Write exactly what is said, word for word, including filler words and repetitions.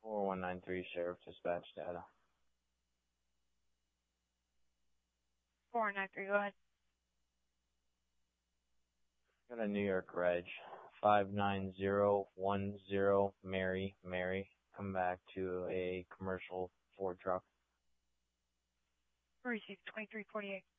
four one nine three, Sheriff Dispatch data. four one nine three, go ahead. Got a New York Reg, five nine zero one zero, Mary, Mary. Come back to a commercial Ford truck. Received twenty-three forty-eight.